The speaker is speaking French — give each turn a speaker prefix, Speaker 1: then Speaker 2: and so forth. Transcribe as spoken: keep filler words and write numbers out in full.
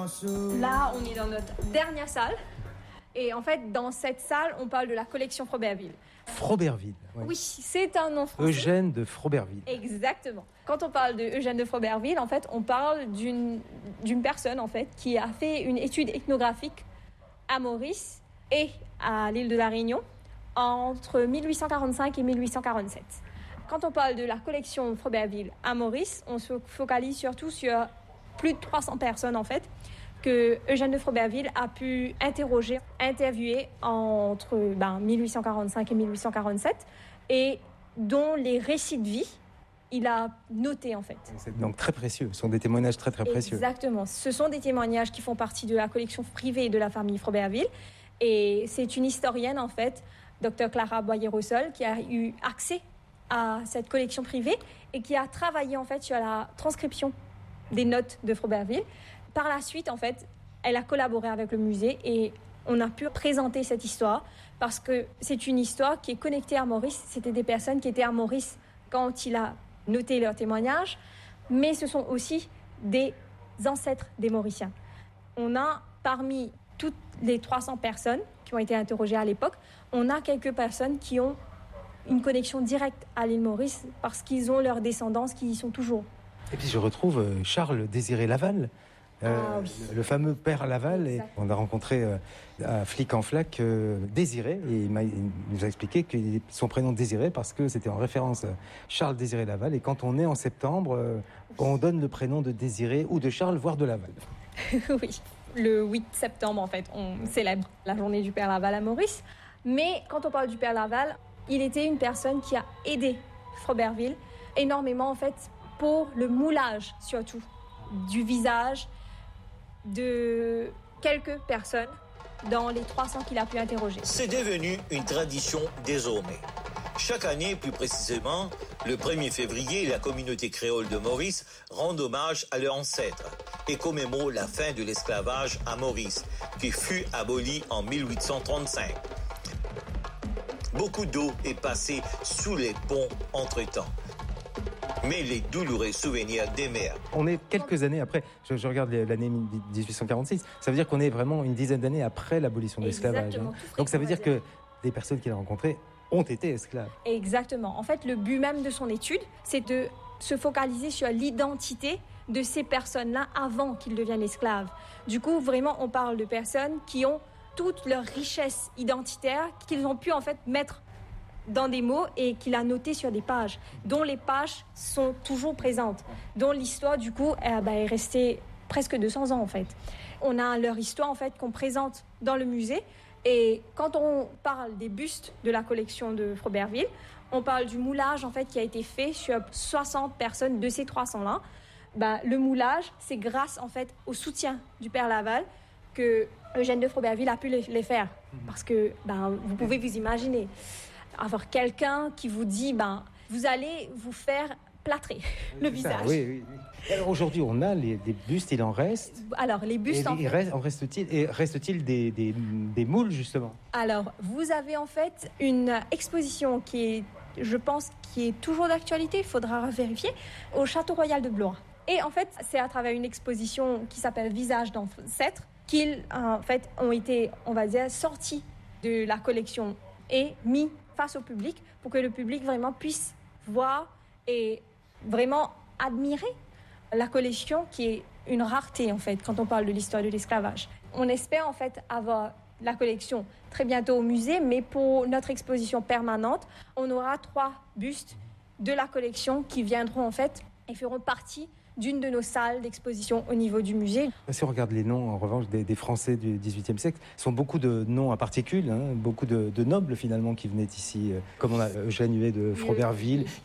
Speaker 1: Là, on est dans notre dernière salle. Et en fait, dans cette salle, on parle de la collection Froberville.
Speaker 2: Froberville.
Speaker 1: Oui, oui c'est un nom français.
Speaker 2: Eugène de Froberville.
Speaker 1: Exactement. Quand on parle de Eugène de Froberville, en fait, on parle d'une, d'une personne en fait, qui a fait une étude ethnographique à Maurice et à l'île de la Réunion entre mille huit cent quarante-cinq et mille huit cent quarante-sept. Quand on parle de la collection Froberville à Maurice, on se focalise surtout sur plus de trois cents personnes en fait, que Eugène de Froberville a pu interroger, interviewer entre ben, mille huit cent quarante-cinq et mille huit cent quarante-sept et dont les récits de vie, il a noté en fait.
Speaker 2: C'est donc très précieux, ce sont des témoignages très très précieux.
Speaker 1: Exactement, ce sont des témoignages qui font partie de la collection privée de la famille Froberville et c'est une historienne en fait, Dr Clara Boyer-Rossol, qui a eu accès à cette collection privée et qui a travaillé en fait sur la transcription des notes de Froberville. Par la suite, en fait, elle a collaboré avec le musée et on a pu présenter cette histoire parce que c'est une histoire qui est connectée à Maurice. C'était des personnes qui étaient à Maurice quand il a noté leurs témoignages, mais ce sont aussi des ancêtres des Mauriciens. On a, parmi toutes les trois cents personnes qui ont été interrogées à l'époque, on a quelques personnes qui ont une connexion directe à l'île Maurice parce qu'ils ont leurs descendants qui y sont toujours.
Speaker 2: Et puis je retrouve Charles Désiré Laval. Euh,
Speaker 1: ah, oui.
Speaker 2: Le fameux père Laval, et on a rencontré euh, à Flic en Flac euh, Désiré, et il, m'a, il nous a expliqué que son prénom Désiré parce que c'était en référence à Charles Désiré Laval, et quand on est en septembre, euh, on donne le prénom de Désiré ou de Charles, voire de Laval.
Speaker 1: Oui, le huit septembre en fait, on célèbre la journée du père Laval à Maurice, mais quand on parle du père Laval, il était une personne qui a aidé Froberville énormément en fait pour le moulage surtout du visage de quelques personnes dans les trois cents qu'il a pu interroger.
Speaker 3: C'est devenu une tradition désormais. Chaque année, plus précisément, le premier février, la communauté créole de Maurice rend hommage à leurs ancêtres et commémore la fin de l'esclavage à Maurice, qui fut aboli en mille huit cent trente-cinq. Beaucoup d'eau est passée sous les ponts entre-temps. Mais les douloureux souvenirs demeurent.
Speaker 2: On est quelques années après, je, je regarde l'année dix-huit cent quarante-six, ça veut dire qu'on est vraiment une dizaine d'années après l'abolition de l'esclavage. Hein. Donc ça veut dire que les personnes qu'il a rencontrées ont été esclaves.
Speaker 1: Exactement. En fait, le but même de son étude, c'est de se focaliser sur l'identité de ces personnes-là avant qu'ils deviennent esclaves. Du coup, vraiment, on parle de personnes qui ont toute leur richesse identitaire qu'ils ont pu en fait mettre dans des mots et qu'il a noté sur des pages, dont les pages sont toujours présentes, dont l'histoire du coup eh ben, est restée presque deux cents ans en fait. On a leur histoire en fait qu'on présente dans le musée et quand on parle des bustes de la collection de Froberville, on parle du moulage en fait qui a été fait sur soixante personnes de ces trois cents là. Ben, le moulage, c'est grâce en fait au soutien du père Laval que Eugène de Froberville a pu les, les faire parce que ben, vous pouvez vous imaginer avoir quelqu'un qui vous dit ben vous allez vous faire plâtrer le visage.
Speaker 2: Ça, oui, oui, oui. Alors aujourd'hui, on a les, des bustes, il en reste.
Speaker 1: Alors les bustes,
Speaker 2: et,
Speaker 1: en
Speaker 2: et
Speaker 1: fait.
Speaker 2: Reste, en reste-t-il, et reste-t-il des, des, des moules justement?
Speaker 1: Alors vous avez en fait une exposition qui est, je pense, qui est toujours d'actualité. Il faudra vérifier au Château Royal de Blois. Et en fait, c'est à travers une exposition qui s'appelle Visage d'ancêtre qu'ils en fait ont été, on va dire, sortis de la collection et mis face au public pour que le public vraiment puisse voir et vraiment admirer la collection qui est une rareté en fait quand on parle de l'histoire de l'esclavage. On espère en fait avoir la collection très bientôt au musée, mais pour notre exposition permanente, on aura trois bustes de la collection qui viendront en fait et feront partie d'une de nos salles d'exposition au niveau du musée.
Speaker 2: Si on regarde les noms, en revanche, des, des Français du dix-huitième siècle, ce sont beaucoup de noms à particules, hein, beaucoup de, de nobles finalement qui venaient ici, comme on a Eugène Huet de Froberville.